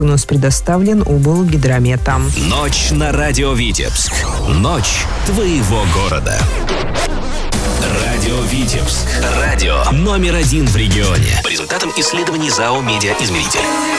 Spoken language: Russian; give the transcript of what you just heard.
Прогноз предоставлен облгидромета. Ночь на радио Витебск. Ночь твоего города. Радио Витебск. Радио номер 1 в регионе. По результатам исследований ЗАО «Медиаизмеритель».